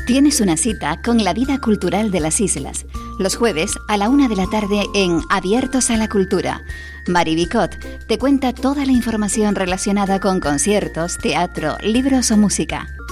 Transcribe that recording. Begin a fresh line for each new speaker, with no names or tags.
Tienes una cita con la vida cultural de las islas, los jueves a la 1 de la tarde en Abiertos a la Cultura. Mari Bicot te cuenta toda la información relacionada con conciertos, teatro, libros o música.